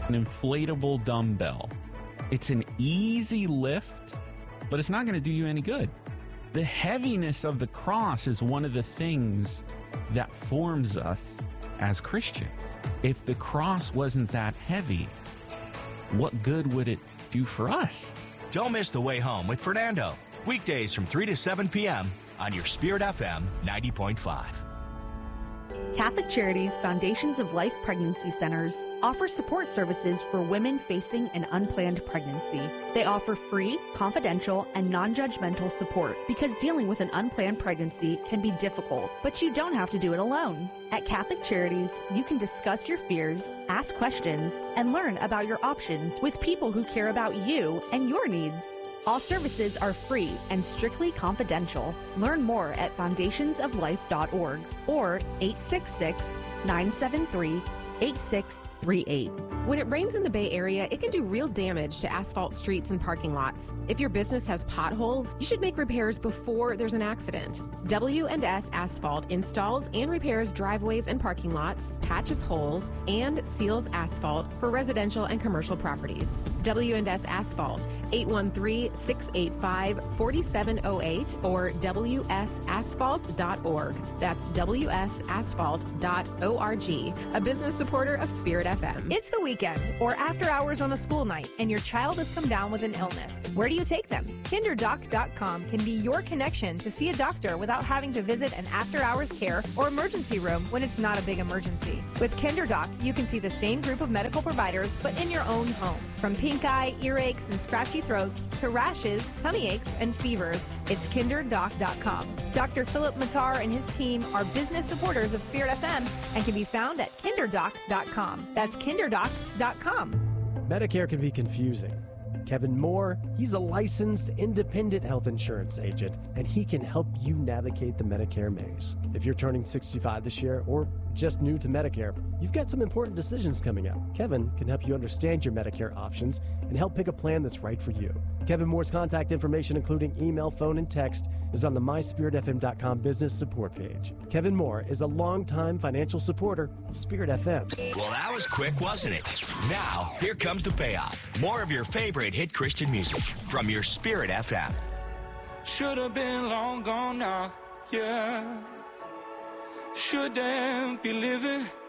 an inflatable dumbbell. It's an easy lift, but it's not going to do you any good. The heaviness of the cross is one of the things that forms us as Christians. If the cross wasn't that heavy, what good would it do for us? Don't miss The Way Home with Fernando. Weekdays from 3 to 7 p.m. on your Spirit FM 90.5. Catholic Charities Foundations of Life Pregnancy Centers offer support services for women facing an unplanned pregnancy. They offer free, confidential, and non-judgmental support because dealing with an unplanned pregnancy can be difficult, but you don't have to do it alone. At Catholic Charities, you can discuss your fears, ask questions, and learn about your options with people who care about you and your needs. All services are free and strictly confidential. Learn more at foundationsoflife.org or 866-973-8638. When it rains in the Bay Area, it can do real damage to asphalt streets and parking lots. If your business has potholes, you should make repairs before there's an accident. W&S Asphalt installs and repairs driveways and parking lots, patches holes, and seals asphalt for residential and commercial properties. W&S Asphalt, 813-685-4708 or wsasphalt.org. That's wsasphalt.org, a business supporter of Spirit FM. It's the weekend or after hours on a school night and your child has come down with an illness. Where do you take them? KinderDoc.com can be your connection to see a doctor without having to visit an after-hours care or emergency room when it's not a big emergency. With KinderDoc, you can see the same group of medical providers but in your own home. From pink eye, earaches, and scratchy throats to rashes, tummy aches, and fevers, it's KinderDoc.com. Dr. Philip Matar and his team are business supporters of Spirit FM and can be found at KinderDoc.com. That's KinderDoc.com. Medicare can be confusing. Kevin Moore, he's a licensed independent health insurance agent, and he can help you navigate the Medicare maze. If you're turning 65 this year or just new to Medicare, you've got some important decisions coming up. Kevin can help you understand your Medicare options and help pick a plan that's right for you. Kevin Moore's contact information, including email, phone, and text, is on the myspiritfm.com business support page. Kevin Moore is a longtime financial supporter of Spirit FM. Well, that was quick, wasn't it? Now, here comes the payoff. More of your favorite hit Christian music from your Spirit FM. Should have been long gone now, yeah. Shouldn't be living